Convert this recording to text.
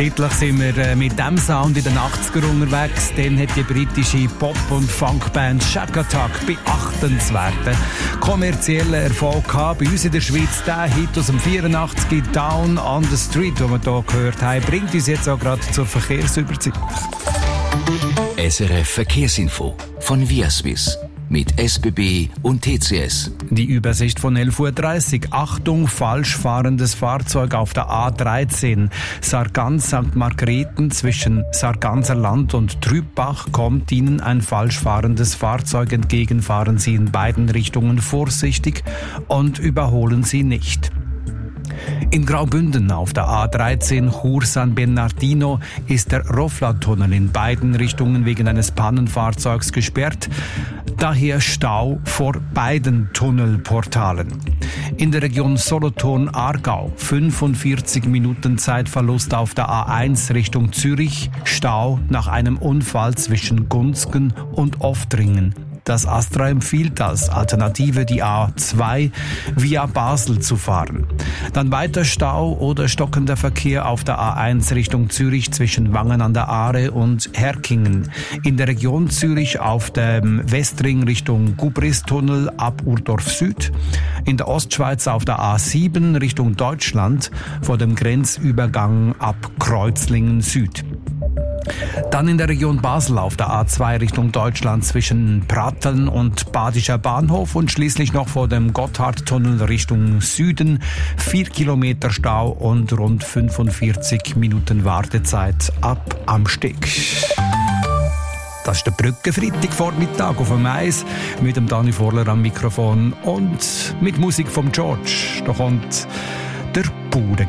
Zeitlich sind wir mit diesem Sound in den 80er unterwegs. Dann hat die britische Pop- und Funkband Shack Attack beachtenswerten kommerziellen Erfolg gehabt. Bei uns in der Schweiz der Hit aus dem 84 Down on the Street, den wir hier gehört haben, bringt uns jetzt auch gerade zur Verkehrsübersicht. SRF Verkehrsinfo von Viaswiss mit SBB und TCS. Die Übersicht von 11.30 Uhr. Achtung, falsch fahrendes Fahrzeug auf der A13. Sargans-St. Margrethen zwischen Sarganser Land und Trübbach kommt Ihnen ein falsch fahrendes Fahrzeug entgegen. Fahren Sie in beiden Richtungen vorsichtig und überholen Sie nicht. In Graubünden auf der A13 Chur-San Bernardino ist der Rofla-Tunnel in beiden Richtungen wegen eines Pannenfahrzeugs gesperrt. Daher Stau vor beiden Tunnelportalen. In der Region Solothurn-Aargau 45 Minuten Zeitverlust auf der A1 Richtung Zürich. Stau nach einem Unfall zwischen Gunzgen und Oftringen. Das Astra empfiehlt als Alternative die A2 via Basel zu fahren. Dann weiter Stau oder stockender Verkehr auf der A1 Richtung Zürich zwischen Wangen an der Aare und Herkingen. In der Region Zürich auf dem Westring Richtung Gubristunnel ab Urdorf Süd. In der Ostschweiz auf der A7 Richtung Deutschland vor dem Grenzübergang ab Kreuzlingen Süd. Dann in der Region Basel auf der A2 Richtung Deutschland zwischen Pratteln und Badischer Bahnhof und schließlich noch vor dem Gotthardtunnel Richtung Süden 4 Kilometer Stau und rund 45 Minuten Wartezeit ab Amsteg. Das ist der Brückenfreitag-Vormittag auf dem Eis mit dem Dani Vorler am Mikrofon und mit Musik vom George. Da kommt der Bude